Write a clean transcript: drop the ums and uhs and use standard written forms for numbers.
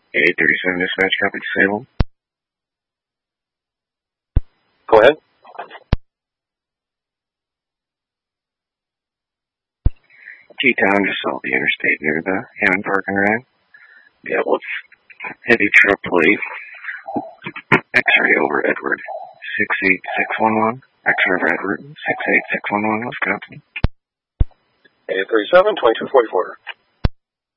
837 dispatch, copy disabled. Go ahead. T-Town just off the interstate near the Hammond parking ride. Yeah, well, it's heavy truck plate. X-ray over Edward. 68611. X-ray over Edward. 68611, Wisconsin. 837, 2244.